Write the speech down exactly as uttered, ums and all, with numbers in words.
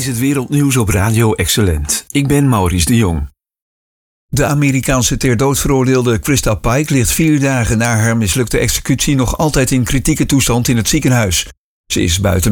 is het wereldnieuws op Radio Excellent. Ik ben Maurice de Jong. De Amerikaanse ter dood veroordeelde Christa Pike ligt vier dagen na haar mislukte executie nog altijd in kritieke toestand in het ziekenhuis. Ze is buiten